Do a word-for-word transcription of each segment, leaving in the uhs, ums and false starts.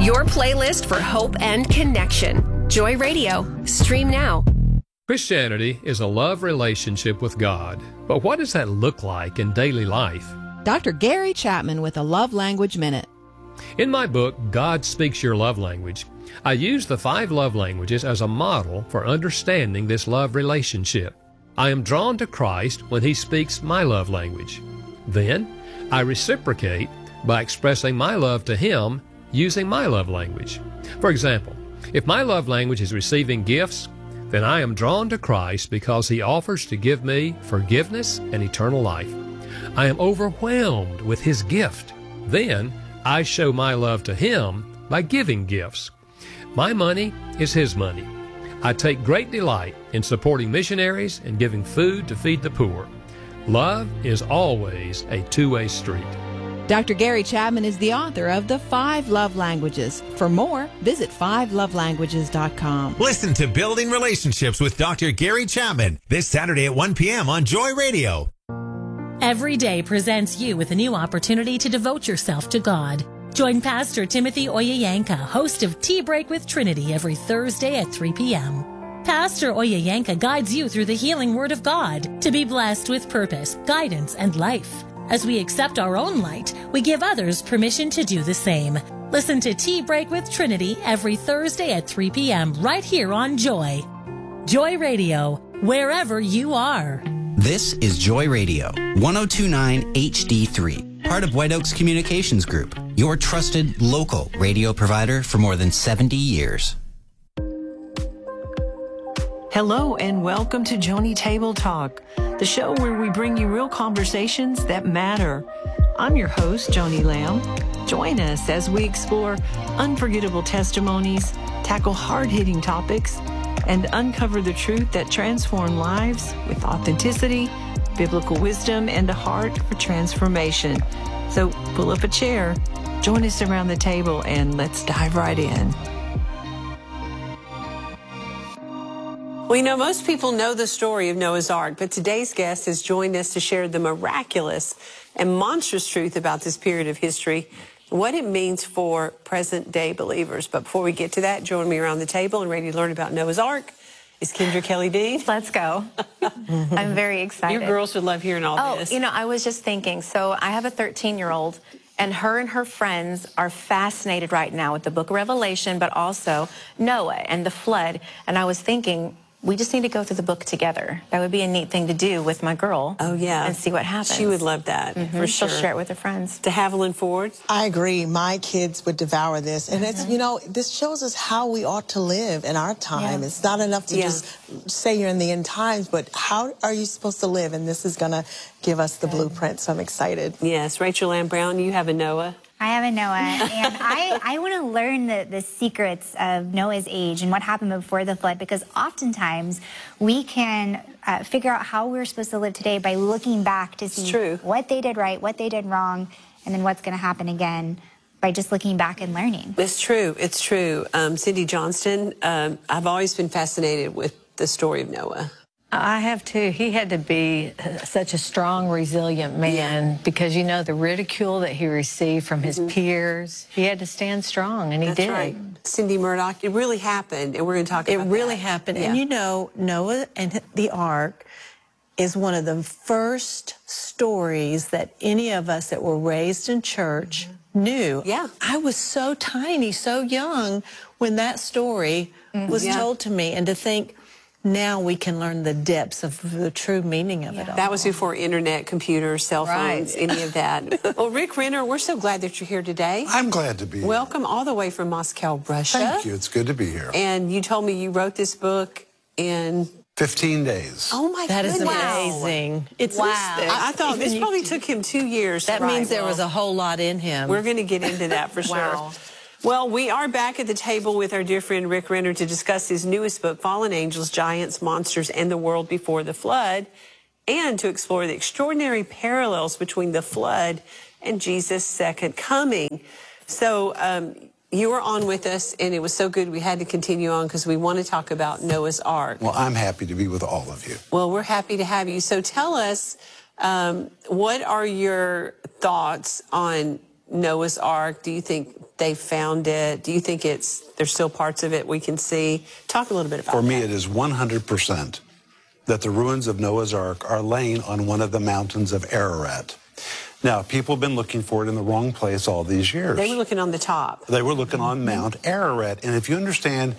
Your playlist for hope and connection. Joy Radio. Stream now. Christianity is a love relationship with God. But what does that look like in daily life? Doctor Gary Chapman with a Love Language Minute. In my book, God Speaks Your Love Language, I use the five love languages as a model for understanding this love relationship. I am drawn to Christ when He speaks my love language. Then, I reciprocate by expressing my love to Him using my love language. For example, if my love language is receiving gifts, then I am drawn to Christ because He offers to give me forgiveness and eternal life. I am overwhelmed with His gift. Then, I show my love to Him by giving gifts. My money is His money. I take great delight in supporting missionaries and giving food to feed the poor. Love is always a two-way street. Doctor Gary Chapman is the author of The Five Love Languages. For more, visit five love languages dot com. Listen to Building Relationships with Doctor Gary Chapman this Saturday at one p.m. on Joy Radio. Every day presents you with a new opportunity to devote yourself to God. Join Pastor Timothy Oyeyanka, host of Tea Break with Trinity, every Thursday at three p.m. Pastor Oyeyanka guides you through the healing Word of God to be blessed with purpose, guidance, and life. As we accept our own light, we give others permission to do the same. Listen to Tea Break with Trinity every Thursday at three p.m. right here on Joy. Joy Radio, wherever you are. This is Joy Radio, one oh two point nine H D three, part of White Oaks Communications Group, your trusted local radio provider for more than seventy years. Hello and welcome to Joni Table Talk, the show where we bring you real conversations that matter. I'm your host, Joni Lamb. Join us as we explore unforgettable testimonies, tackle hard-hitting topics, and uncover the truth that transforms lives with authenticity, biblical wisdom, and a heart for transformation. So pull up a chair, join us around the table, and let's dive right in. Well, you know, most people know the story of Noah's Ark, but today's guest has joined us to share the miraculous and monstrous truth about this period of history, what it means for present-day believers. But before we get to that, join me around the table and ready to learn about Noah's Ark is Kendra Kelly Dean. Let's go. I'm very excited. Your girls would love hearing all oh, this. Oh, you know, I was just thinking, so I have a thirteen-year-old, and her and her friends are fascinated right now with the book of Revelation, but also Noah and the flood. And I was thinking, we just need to go through the book together. That would be a neat thing to do with my girl. Oh, yeah. And see what happens. She would love that, mm-hmm. for sure. She'll share it with her friends. De Havilland Ford? I agree. My kids would devour this. And mm-hmm. it's, you know, this shows us how we ought to live in our time. Yeah. It's not enough to yeah. just say you're in the end times, but how are you supposed to live? And this is going to give us the Good. blueprint, so I'm excited. Yes. Rachel Ann Brown, you have a Noah. I have a Noah, and I, I want to learn the, the secrets of Noah's age and what happened before the flood, because oftentimes we can uh, figure out how we're supposed to live today by looking back to see what they did right, what they did wrong, and then what's going to happen again by just looking back and learning. It's true. It's true. Um, Cindy Johnston, um, I've always been fascinated with the story of Noah. I have too. He had to be such a strong, resilient man yeah. because, you know, the ridicule that he received from his mm-hmm. peers, he had to stand strong, and he That's did. Right. Cindy Murdoch, it really happened, and we're going to talk about it. It really that. happened. Yeah. And, you know, Noah and the Ark is one of the first stories that any of us that were raised in church mm-hmm. knew. Yeah. I was so tiny, so young when that story mm-hmm. was yeah. told to me, and to think, now we can learn the depths of the true meaning of yeah. it all. That was before internet, computers, cell phones, right. any of that. Well, Rick Renner, we're so glad that you're here today. I'm glad to be here. Welcome all the way from Moscow, Russia. Thank you. It's good to be here. And you told me you wrote this book in... fifteen days. Oh, my that goodness. That is amazing. It's wow. I, I thought this probably took him two years. That right, means there well, was a whole lot in him. We're going to get into that for wow. sure. Well, we are back at the table with our dear friend Rick Renner to discuss his newest book, Fallen Angels, Giants, Monsters, and the World Before the Flood, and to explore the extraordinary parallels between the flood and Jesus' second coming. So um, you were on with us, and it was so good we had to continue on because we want to talk about Noah's Ark. Well, I'm happy to be with all of you. Well, we're happy to have you. So tell us, um, what are your thoughts on Noah's Ark? Do you think they found it? Do you think it's there's still parts of it we can see? Talk a little bit about For that. me, it is one hundred percent that the ruins of Noah's Ark are laying on one of the mountains of Ararat. Now, people have been looking for it in the wrong place all these years. They were looking on the top. They were looking on Mount Ararat. And if you understand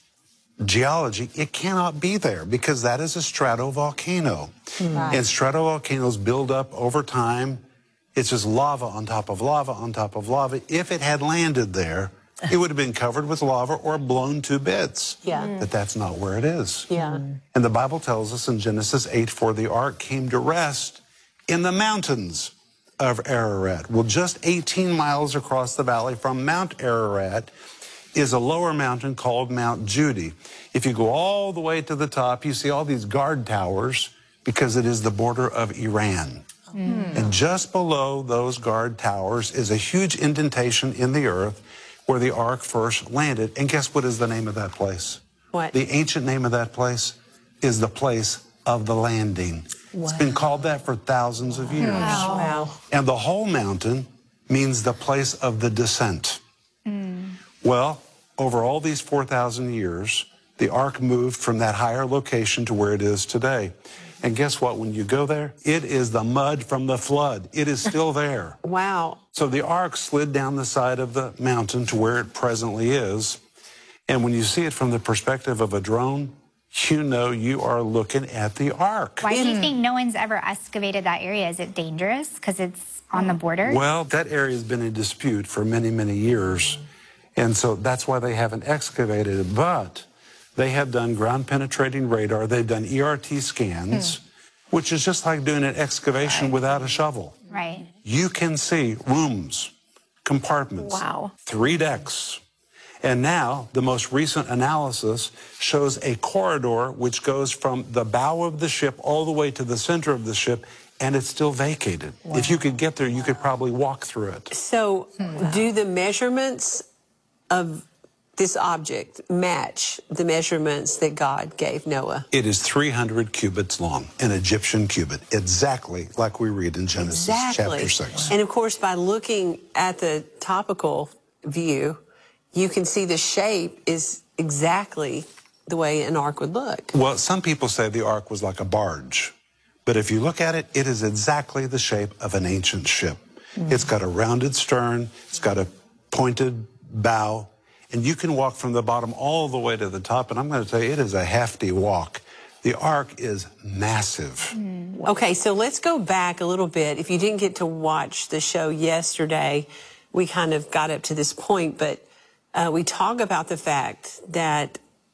geology, it cannot be there because that is a stratovolcano. Right. And stratovolcanoes build up over time. It's just lava on top of lava on top of lava. If it had landed there, it would have been covered with lava or blown to bits. Yeah. But that's not where it is. Yeah. And the Bible tells us in Genesis eight, for the ark came to rest in the mountains of Ararat. Well, just eighteen miles across the valley from Mount Ararat is a lower mountain called Mount Judy. If you go all the way to the top, you see all these guard towers because it is the border of Iran. Mm. And just below those guard towers is a huge indentation in the earth where the ark first landed. And guess what is the name of that place? What? The ancient name of that place is the place of the landing. Wow. It's been called that for thousands of years. Wow. Wow. And the whole mountain means the place of the descent. Mm. Well, over all these four thousand years, the ark moved from that higher location to where it is today. And guess what? When you go there, it is the mud from the flood. It is still there. Wow. So the ark slid down the side of the mountain to where it presently is. And when you see it from the perspective of a drone, you know you are looking at the ark. Why do you think no one's ever excavated that area? Is it dangerous because it's on the border? Well, that area has been in dispute for many, many years. And so that's why they haven't excavated it. But they have done ground-penetrating radar. They've done E R T scans, hmm. which is just like doing an excavation right. without a shovel. Right. You can see rooms, compartments, wow. three decks. And now the most recent analysis shows a corridor which goes from the bow of the ship all the way to the center of the ship, and it's still vacated. Wow. If you could get there, you could probably walk through it. So wow. do the measurements of this object match the measurements that God gave Noah? It is three hundred cubits long, an Egyptian cubit, exactly like we read in Genesis exactly. chapter six. And of course, by looking at the topical view, you can see the shape is exactly the way an ark would look. Well, some people say the ark was like a barge, but if you look at it, it is exactly the shape of an ancient ship. Mm. It's got a rounded stern, it's got a pointed bow, and you can walk from the bottom all the way to the top, and I'm going to tell you, it is a hefty walk. The ark is massive. Mm. Okay, so let's go back a little bit. If you didn't get to watch the show yesterday, we kind of got up to this point, but uh, we talk about the fact that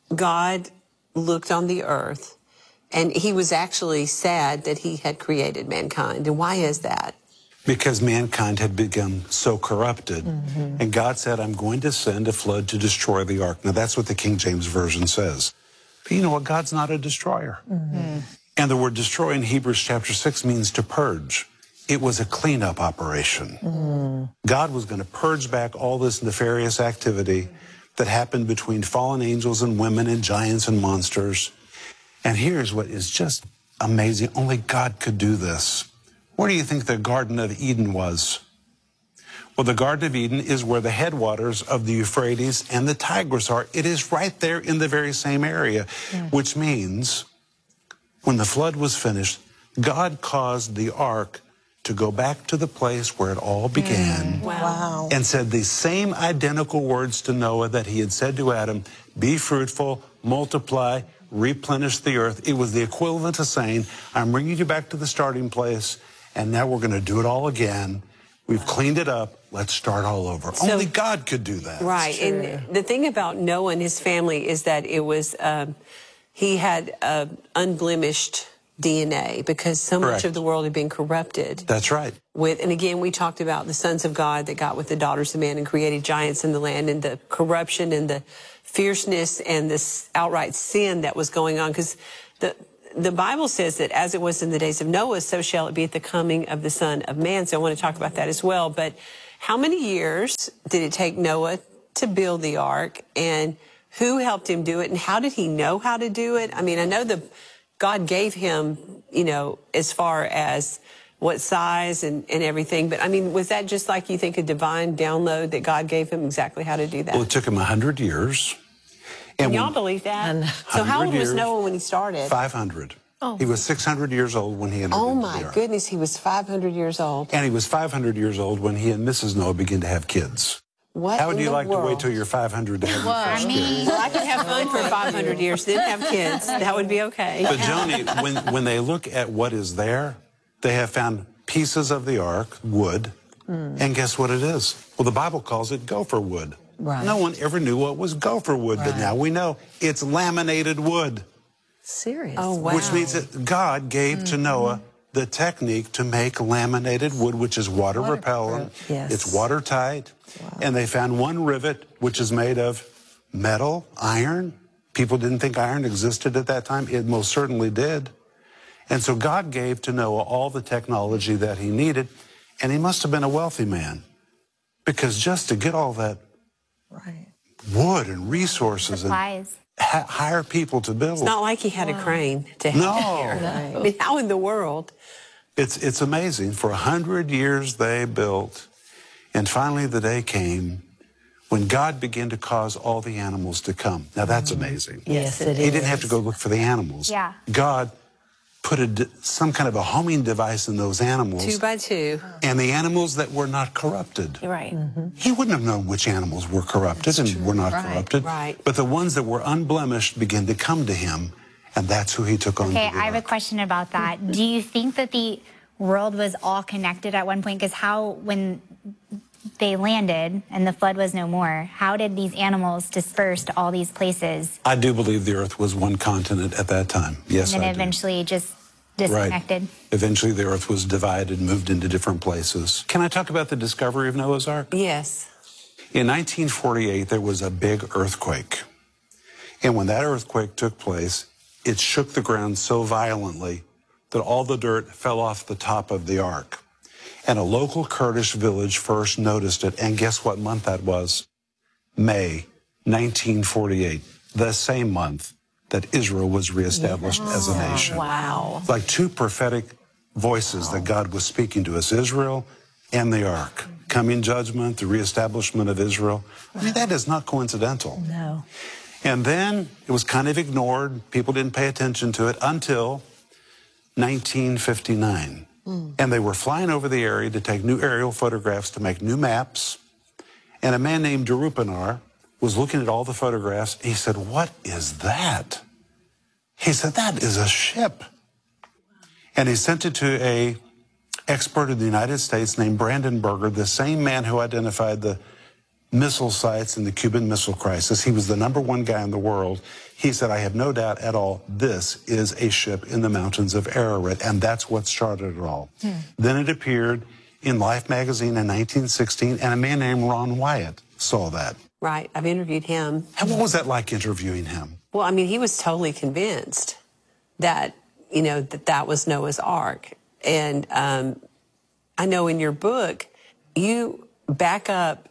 God looked on the earth, and he was actually sad that he had created mankind. And why is that? Because mankind had become so corrupted. Mm-hmm. And God said, I'm going to send a flood to destroy the ark. Now, that's what the King James Version says. But you know what? God's not a destroyer. Mm-hmm. And the word destroy in Hebrews chapter six means to purge. It was a cleanup operation. Mm-hmm. God was going to purge back all this nefarious activity that happened between fallen angels and women and giants and monsters. And here's what is just amazing. Only God could do this. Where do you think the Garden of Eden was? Well, the Garden of Eden is where the headwaters of the Euphrates and the Tigris are. It is right there in the very same area, yeah. which means when the flood was finished, God caused the ark to go back to the place where it all began. Mm, wow. And said the same identical words to Noah that he had said to Adam, be fruitful, multiply, replenish the earth. It was the equivalent of saying, I'm bringing you back to the starting place, and now we're going to do it all again. We've wow. cleaned it up. Let's start all over. So, only God could do that. Right. Sure. And the thing about Noah and his family is that it was, um, he had uh, unblemished D N A because so Correct. Much of the world had been corrupted. That's right. With, and again, we talked about the sons of God that got with the daughters of man and created giants in the land, and the corruption and the fierceness and this outright sin that was going on. Because the the Bible says that as it was in the days of Noah, so shall it be at the coming of the Son of Man. So I want to talk about that as well. But how many years did it take Noah to build the ark, and who helped him do it, and how did he know how to do it? I mean, I know the God gave him, you know, as far as what size and, and everything. But I mean, was that just like you think a divine download that God gave him exactly how to do that? Well, it took him one hundred years. And y'all believe that? So how old was Noah when he started? five hundred. Oh. He was six hundred years old when he entered Oh into my the ark. goodness, he was five hundred years old. And he was five hundred years old when he and Missus Noah began to have kids. What How would in you the like world? to wait till you're five hundred to have your Well, first I mean, kid? well, I could have fun for five hundred years, then have kids. That would be okay. But Joni, when, when they look at what is there, they have found pieces of the ark, wood, Mm. and guess what it is? Well, the Bible calls it gopher wood. Right. No one ever knew what was gopher wood, but Right. now we know it's laminated wood. Serious. Oh, wow. Which means that God gave to Noah the technique to make laminated wood, which is water repellent. Yes. It's watertight. And they found one rivet, which is made of metal, iron. People didn't think iron existed at that time. It most certainly did. And so God gave to Noah all the technology that he needed. And he must have been a wealthy man, because just to get all that Right. wood and resources Supplies. and ha- hire people to build. It's not like he had a crane to help No. there. I mean, how in the world? It's, it's amazing. For a hundred years they built. And finally the day came when God began to cause all the animals to come. Now that's amazing. Yes, it He is. didn't have to go look for the animals. Yeah. God put a, d- some kind of a homing device in those animals. Two by two. And the animals that were not corrupted. You're right. He wouldn't have known which animals were corrupted and were not Right, corrupted. right. But the ones that were unblemished began to come to him, and that's who he took on. Okay, to the I have a ark. question about that. Do you think that the world was all connected at one point? Because how, when they landed and the flood was no more, how did these animals disperse to all these places? I do believe the earth was one continent at that time. Yes, and then I do. eventually just disconnected? Right. Eventually the earth was divided, moved into different places. Can I talk about the discovery of Noah's Ark? Yes. In nineteen forty-eight, there was a big earthquake. And when that earthquake took place, it shook the ground so violently that all the dirt fell off the top of the ark. And a local Kurdish village first noticed it. And guess what month that was? May nineteen forty-eight, the same month that Israel was reestablished as a nation. Wow. It's like two prophetic voices that God was speaking to us, Israel and the ark. Coming judgment, the reestablishment of Israel. I mean, that is not coincidental. No. And then it was kind of ignored. People didn't pay attention to it until nineteen fifty-nine. Mm. And they were flying over the area to take new aerial photographs to make new maps. And a man named Darupanar was looking at all the photographs. He said, "What is that?" He said, "That is a ship." And he sent it to a expert in the United States named Brandon Berger, the same man who identified the missile sites in the Cuban Missile Crisis. He was the number one guy in the world. He said, "I have no doubt at all, this is a ship in the mountains of Ararat," and that's what started it all. Hmm. Then it appeared in Life magazine in nineteen sixteen, and a man named Ron Wyatt saw that. Right. I've interviewed him. And what was that like, interviewing him? Well, I mean, he was totally convinced that, you know, that that was Noah's Ark. And um, I know in your book, you back up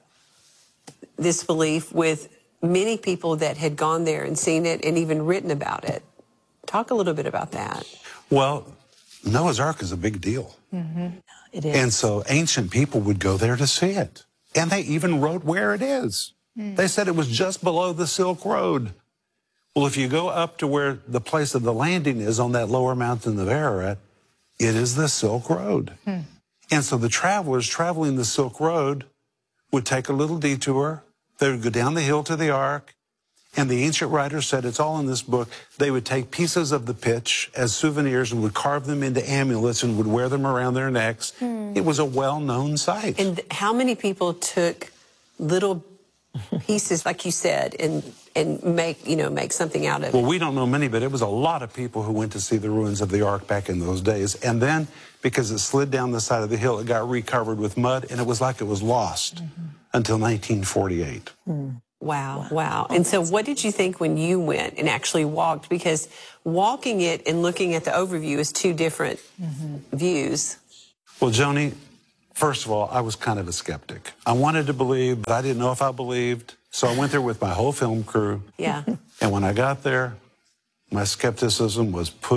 this belief with many people that had gone there and seen it and even written about it. Talk a little bit about that. Well, Noah's Ark is a big deal. Mm-hmm. It is. And so ancient people would go there to see it. And they even wrote where it is. Mm. They said it was just below the Silk Road. Well, if you go up to where the place of the landing is on that lower mountain of Ararat, it is the Silk Road. Mm. And so the travelers traveling the Silk Road would take a little detour. They would go down the hill to the Ark. And the ancient writers said, it's all in this book, they would take pieces of the pitch as souvenirs and would carve them into amulets and would wear them around their necks. Hmm. It was a well-known sight. And how many people took little pieces, like you said, and and make, you know, make something out of it? Well, we don't know many, but it was a lot of people who went to see the ruins of the Ark back in those days. And then, because it slid down the side of the hill, it got recovered with mud, and it was like it was lost mm-hmm. until nineteen forty-eight. Hmm. Wow, wow. And so what did you think when you went and actually walked? Because walking it and looking at the overview is two different mm-hmm. views. Well, Joni, first of all, I was kind of a skeptic. I wanted to believe, but I didn't know if I believed. So I went there with my whole film crew. Yeah. And when I got there, my skepticism was put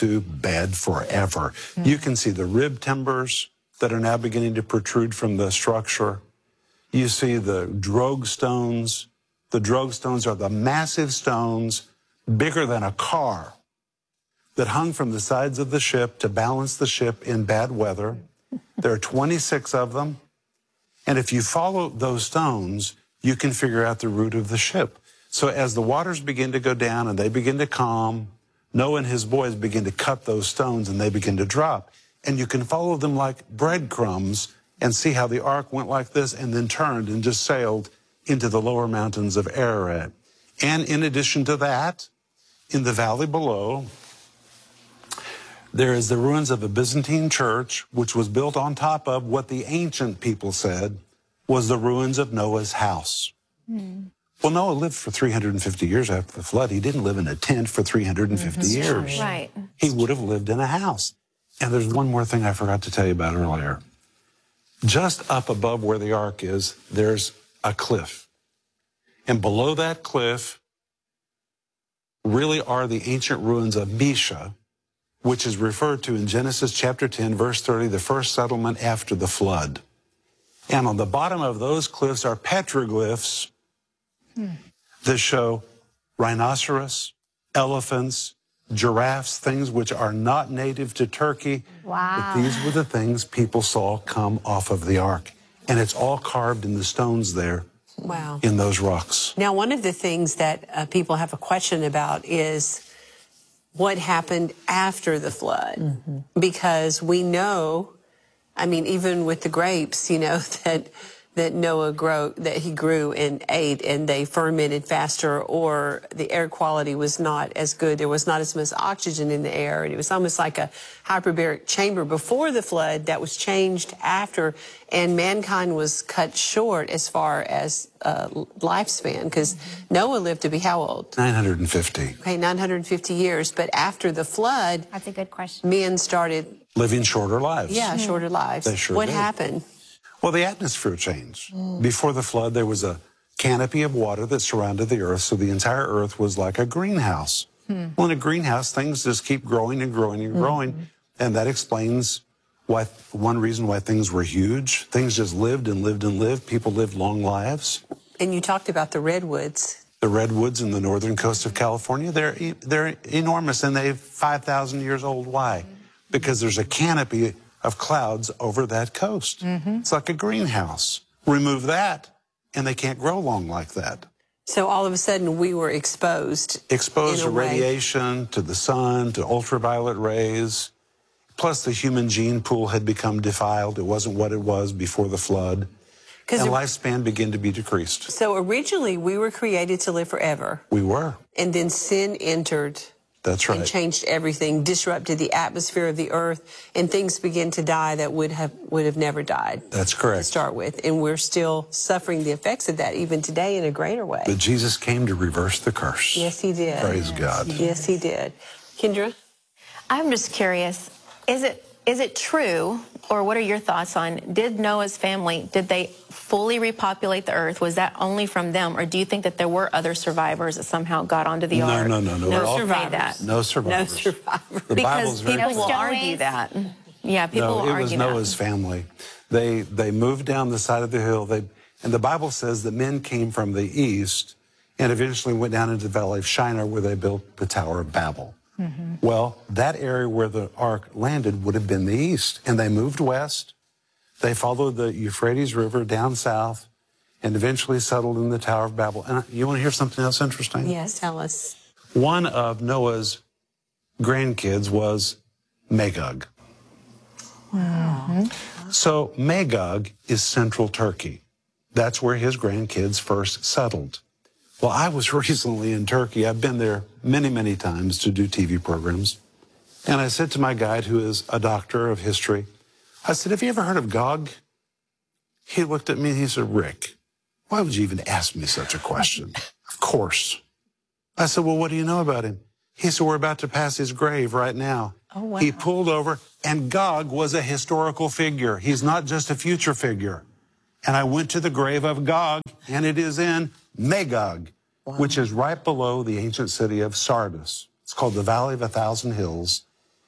to bed forever. Mm-hmm. You can see the rib timbers that are now beginning to protrude from the structure. You see the drogue stones. The drogue stones are the massive stones, bigger than a car, that hung from the sides of the ship to balance the ship in bad weather. There are twenty-six of them. And if you follow those stones, you can figure out the route of the ship. So as the waters begin to go down and they begin to calm, Noah and his boys begin to cut those stones and they begin to drop. And you can follow them like breadcrumbs and see how the ark went like this and then turned and just sailed into the lower mountains of Ararat. And in addition to that, in the valley below, there is the ruins of a Byzantine church, which was built on top of what the ancient people said was the ruins of Noah's house. Mm. Well, Noah lived for three hundred fifty years after the flood. He didn't live in a tent for three hundred fifty mm-hmm. years. Right. He would have lived in a house. And there's one more thing I forgot to tell you about earlier. Just up above where the ark is, there's a cliff. And below that cliff really are the ancient ruins of Mesha, which is referred to in Genesis chapter ten, verse thirty, the first settlement after the flood. And on the bottom of those cliffs are petroglyphs hmm. that show rhinoceros, elephants, giraffes, things which are not native to Turkey. Wow. But these were the things people saw come off of the ark. And it's all carved in the stones there. Wow. In those rocks. Now, one of the things that uh, people have a question about is what happened after the flood. Mm-hmm. Because we know, I mean, even with the grapes, you know, that that Noah grow, that he grew and ate, and they fermented faster, or the air quality was not as good. There was not as much oxygen in the air, and it was almost like a hyperbaric chamber before the flood that was changed after, and mankind was cut short as far as uh, lifespan, because mm-hmm. Noah lived to be how old? nine hundred fifty. Okay, nine hundred fifty years. But after the flood, that's a good question. Men started living shorter lives. Yeah, mm-hmm. shorter lives. They sure what did. happened? Well, the atmosphere changed. Mm. Before the flood, there was a canopy of water that surrounded the earth, so the entire earth was like a greenhouse. Mm. Well, in a greenhouse, things just keep growing and growing and growing, mm-hmm. and that explains why, one reason why things were huge. Things just lived and lived and lived. People lived long lives. And you talked about the redwoods. The redwoods in the northern coast of California, they're, they're enormous, and they're five thousand years old. Why? Because there's a canopy of clouds over that coast. Mm-hmm. It's like a greenhouse. Remove that, and they can't grow long like that. So all of a sudden, we were exposed. Exposed to radiation, to the sun, to ultraviolet rays. Plus, the human gene pool had become defiled. It wasn't what it was before the flood. And lifespan began to be decreased. So originally, we were created to live forever. We were. And then sin entered. That's right. And changed everything, disrupted the atmosphere of the earth, and things began to die that would have would have never died. That's correct. To start with, and we're still suffering the effects of that even today in a greater way. But Jesus came to reverse the curse. Yes, he did. Praise yes. God. Yes, he did. Kendra? I'm just curious, is it is it true, or what are your thoughts on, did Noah's family, did they fully repopulate the earth? Was that only from them, or do you think that there were other survivors that somehow got onto the no, ark? No, no, no. No survivors. That. No survivors. No survivors. The because Bible's people will argue that. Yeah, people no, will it argue was that. Noah's family. They they moved down the side of the hill. They and the Bible says that men came from the east and eventually went down into the valley of Shinar, where they built the Tower of Babel. Mm-hmm. Well, that area where the ark landed would have been the east, and they moved west. They followed the Euphrates River down south and eventually settled in the Tower of Babel. And you want to hear something else interesting? Yes, tell us. One of Noah's grandkids was Magog. Wow. Mm-hmm. So Magog is central Turkey. That's where his grandkids first settled. Well, I was recently in Turkey. I've been there many, many times to do T V programs. And I said to my guide, who is a doctor of history, I said, have you ever heard of Gog? He looked at me and he said, Rick, why would you even ask me such a question? Of course. I said, well, what do you know about him? He said, we're about to pass his grave right now. Oh, wow. He pulled over, and Gog was a historical figure. He's not just a future figure. And I went to the grave of Gog, and it is in Magog, wow. which is right below the ancient city of Sardis. It's called the Valley of a Thousand Hills.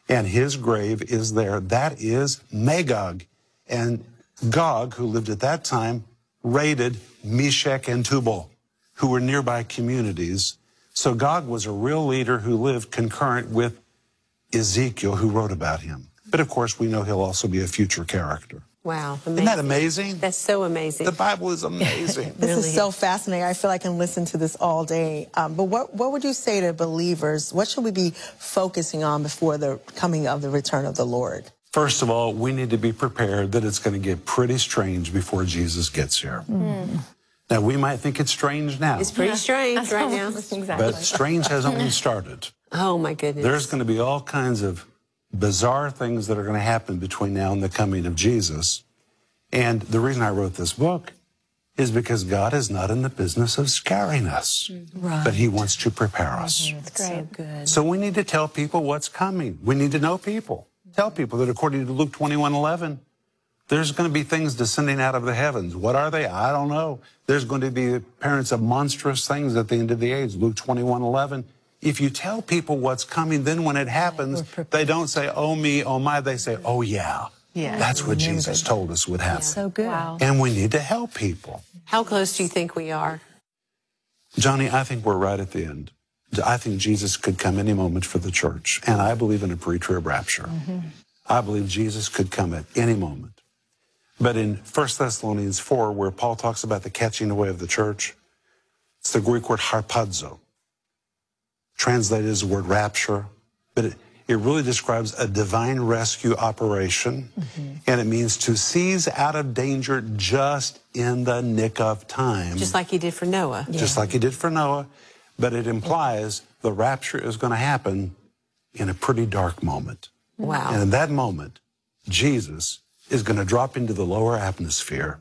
and his grave is there. That is Magog. And Gog, who lived at that time, raided Meshech and Tubal, who were nearby communities. So Gog was a real leader who lived concurrent with Ezekiel, who wrote about him. But of course, we know he'll also be a future character. Wow. Amazing. Isn't that amazing? That's so amazing. The Bible is amazing. This is so fascinating. I feel I can listen to this all day. Um, but what, what would you say to believers? What should we be focusing on before the coming of the return of the Lord? First of all, we need to be prepared that it's going to get pretty strange before Jesus gets here. Mm. Now, we might think it's strange now. It's pretty yeah. strange right now. Exactly. But strange hasn't even started. Oh, my goodness. There's going to be all kinds of bizarre things that are going to happen between now and the coming of Jesus. And the reason I wrote this book is because God is not in the business of scaring us, right. but he wants to prepare us. Mm-hmm. That's so good. So we need to tell people what's coming. We need to know people. Tell people that according to Luke twenty-one eleven, there's going to be things descending out of the heavens. What are they? I don't know. There's going to be appearance of monstrous things at the end of the age. Luke twenty-one eleven. If you tell people what's coming, then when it happens, they don't say, oh me, oh my. They say, oh yeah. Yeah. That's what Jesus that. told us would happen. Yeah. So good. Wow. And we need to help people. How close do you think we are? Johnny, I think we're right at the end. I think Jesus could come any moment for the church. And I believe in a pre-trib rapture. Mm-hmm. I believe Jesus could come at any moment. But in First Thessalonians four, where Paul talks about the catching away of the church, it's the Greek word harpazo. Translated as the word rapture. But it, it really describes a divine rescue operation. Mm-hmm. And it means to seize out of danger just in the nick of time. Just like he did for Noah. Yeah. Just like he did for Noah. But it implies the rapture is going to happen in a pretty dark moment. Wow. And in that moment, Jesus is going to drop into the lower atmosphere,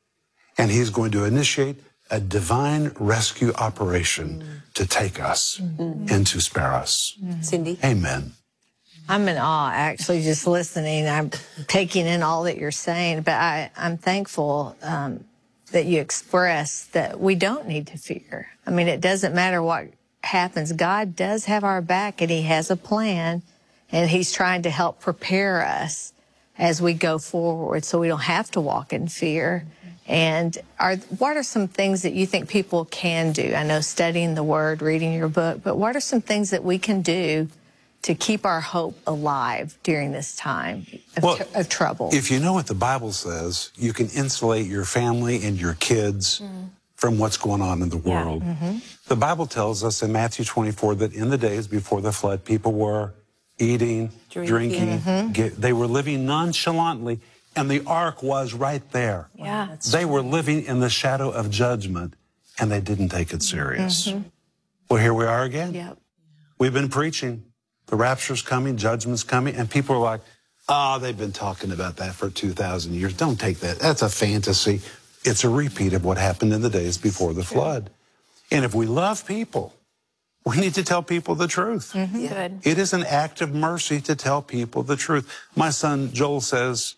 and he's going to initiate a divine rescue operation mm. to take us mm-hmm. and to spare us. Mm-hmm. Cindy? Amen. I'm in awe, actually, just listening. I'm taking in all that you're saying, but I, I'm thankful um, that you express that we don't need to fear. I mean, it doesn't matter what happens. God does have our back, and he has a plan, and he's trying to help prepare us as we go forward so we don't have to walk in fear. And are, what are some things that you think people can do? I know studying the Word, reading your book, but what are some things that we can do to keep our hope alive during this time of, well, tr of trouble? If you know what the Bible says, you can insulate your family and your kids mm. from what's going on in the world. Yeah. Mm-hmm. The Bible tells us in Matthew twenty-four that in the days before the flood, people were eating, drinking, drinking mm-hmm. get, they were living nonchalantly, and the ark was right there. Yeah, they were living in the shadow of judgment, and they didn't take it serious. Mm-hmm. Well, here we are again. Yep. We've been preaching. The rapture's coming, judgment's coming, and people are like, oh, they've been talking about that for two thousand years. Don't take that. That's a fantasy. It's a repeat of what happened in the days before the flood. And if we love people, we need to tell people the truth. Mm-hmm. Yeah. Good. It is an act of mercy to tell people the truth. My son Joel says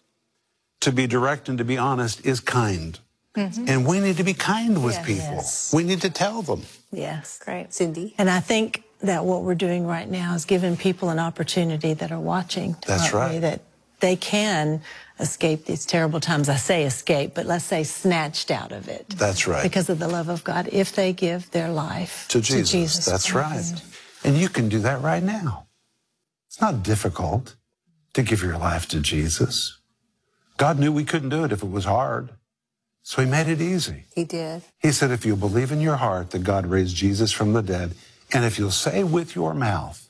to be direct and to be honest is kind. Mm-hmm. And we need to be kind with yes. people. Yes. We need to tell them. Yes. Great. Cindy? And I think that what we're doing right now is giving people an opportunity that are watching. That's right. That they can escape these terrible times. I say escape, but let's say snatched out of it. That's right. Because of the love of God, if they give their life to Jesus. To Jesus That's Christ. right. And you can do that right now. It's not difficult to give your life to Jesus. God knew we couldn't do it if it was hard. So he made it easy. He did. He said, if you'll believe in your heart that God raised Jesus from the dead, and if you'll say with your mouth,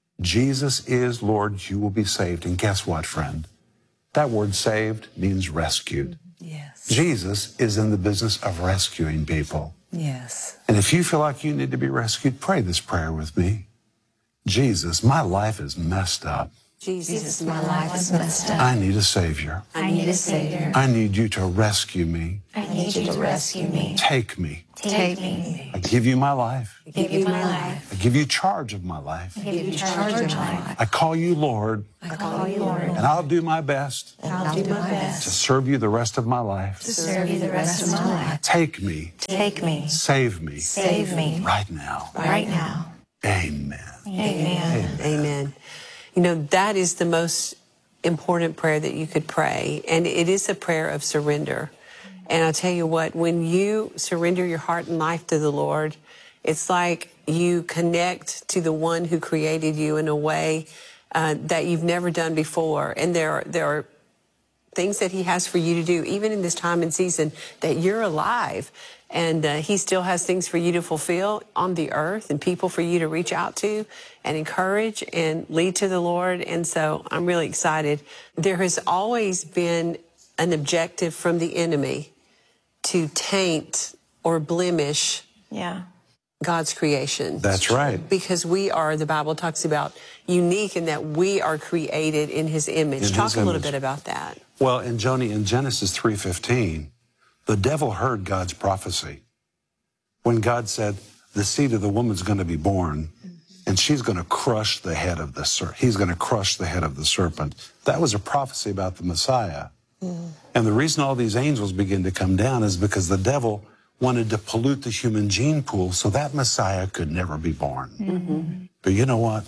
Jesus is Lord, you will be saved. And guess what, friend? That word saved means rescued. Yes. Jesus is in the business of rescuing people. Yes. And if you feel like you need to be rescued, pray this prayer with me. Jesus, my life is messed up. Jesus, Jesus, my life is messed up. I need a Savior. I need a Savior. I need you to rescue me. I need you to rescue me. Take me. Take me. I give you my life. I give you my life. I give you charge of my life. I give you charge of my life. I call you Lord. I call you Lord. And I'll do my best. And I'll do my best. To serve you the rest of my life. To serve you the rest of my life. Take me. Take me. Save me. Save me. Right now. Right now. Amen. Amen. Amen. You know, that is the most important prayer that you could pray. And it is a prayer of surrender. And I'll tell you what, when you surrender your heart and life to the Lord, it's like you connect to the one who created you in a way uh, that you've never done before. And there are, there are things that he has for you to do, even in this time and season that you're alive. And uh, he still has things for you to fulfill on the earth and people for you to reach out to and encourage and lead to the Lord. And so I'm really excited. There has always been an objective from the enemy to taint or blemish yeah. God's creation. That's right. Because we are, the Bible talks about, unique in that we are created in his image. In Talk his a little image. bit about that. Well, and Joni, in Genesis three fifteen, the devil heard God's prophecy. When God said, the seed of the woman's going to be born, and she's going to crush the head of the serpent. He's going to crush the head of the serpent. That was a prophecy about the Messiah. Mm. And the reason all these angels begin to come down is because the devil wanted to pollute the human gene pool so that Messiah could never be born. Mm-hmm. But you know what?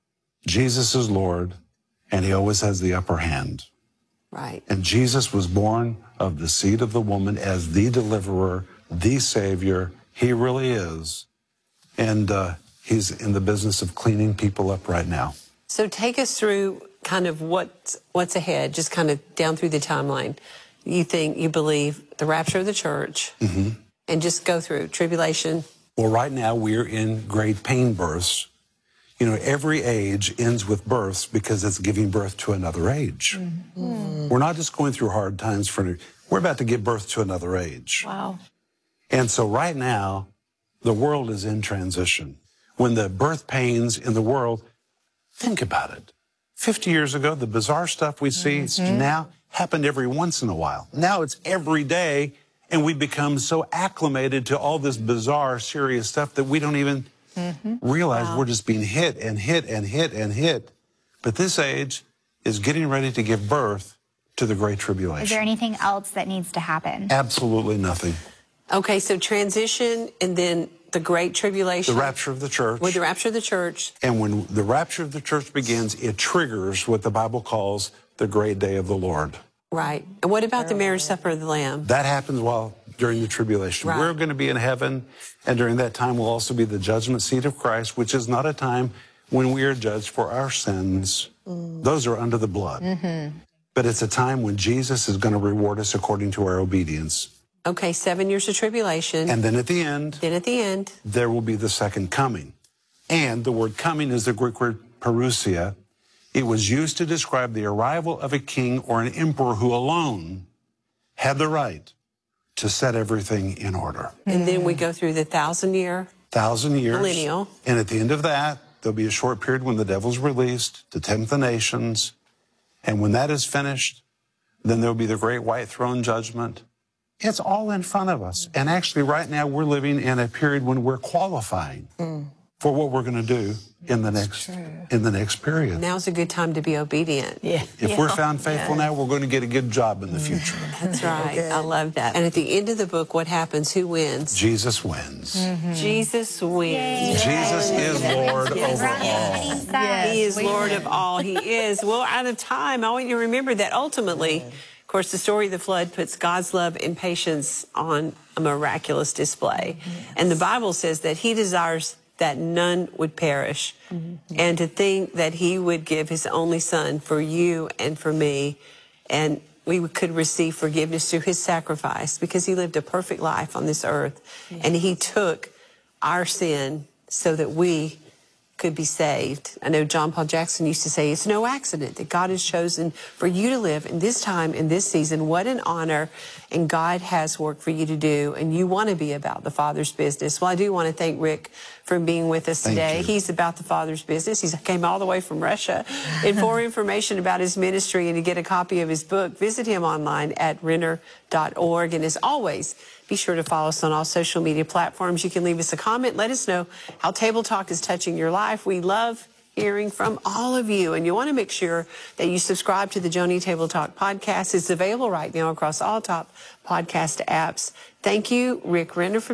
Jesus is Lord, and he always has the upper hand. Right. And Jesus was born of the seed of the woman as the deliverer, the Savior. He really is. And uh, he's in the business of cleaning people up right now. So take us through kind of what's, what's ahead, just kind of down through the timeline. You think, you believe the rapture of the church, mm-hmm. and just go through tribulation. Well, right now we're in great pain births. You know, every age ends with births because it's giving birth to another age. Mm-hmm. We're not just going through hard times for, we're about to give birth to another age. Wow. And so right now, the world is in transition. When the birth pains in the world, think about it. fifty years ago, the bizarre stuff we see mm-hmm. now happened every once in a while. Now it's every day, and we become so acclimated to all this bizarre, serious stuff that we don't even mm-hmm. realize wow. we're just being hit and hit and hit and hit. But this age is getting ready to give birth to the Great Tribulation. Is there anything else that needs to happen? Absolutely nothing. Okay, so transition and then the Great Tribulation. The rapture of the church. With the rapture of the church. And when the rapture of the church begins, it triggers what the Bible calls the great day of the Lord. Right. And what about the marriage supper of the Lamb? That happens while during the tribulation. Right. We're going to be in heaven, and during that time will also be the judgment seat of Christ, which is not a time when we are judged for our sins. Mm. Those are under the blood. Mm-hmm. But it's a time when Jesus is going to reward us according to our obedience. Okay, seven years of tribulation. And then at the end, then at the end, there will be the second coming. And the word coming is the Greek word parousia. It was used to describe the arrival of a king or an emperor who alone had the right to set everything in order. And then we go through the thousand year. Thousand years. Millennial. And at the end of that, there'll be a short period when the devil's released to tempt the nations. And when that is finished, then there'll be the great white throne judgment. It's all in front of us. And actually right now we're living in a period when we're qualifying mm. for what we're going to do in the next in the next period. Now's a good time to be obedient. Yeah. If yeah. we're found faithful yeah. now, we're going to get a good job in the future. That's right. I love that. And at the end of the book, what happens? Who wins? Jesus wins. Mm-hmm. Jesus wins. Yay. Jesus is Lord yes. over all. Yes. He is Lord of all. He is. Well, out of time, I want you to remember that ultimately, of course, the story of the flood puts God's love and patience on a miraculous display. Yes. And the Bible says that he desires that none would perish. Mm-hmm. And to think that he would give his only son for you and for me, and we could receive forgiveness through his sacrifice because he lived a perfect life on this earth. Yes. And he took our sin so that we could be saved. I know John Paul Jackson used to say, it's no accident that God has chosen for you to live in this time, in this season. What an honor. And God has work for you to do, and you want to be about the Father's business. Well, I do want to thank Rick for being with us today. He's about the Father's business. He came all the way from Russia. And for information about his ministry and to get a copy of his book, visit him online at renner dot org. And as always, be sure to follow us on all social media platforms. You can leave us a comment. Let us know how Table Talk is touching your life. We love hearing from all of you. And you want to make sure that you subscribe to the Joni Table Talk podcast. It's available right now across all top podcast apps. Thank you, Rick Renner, for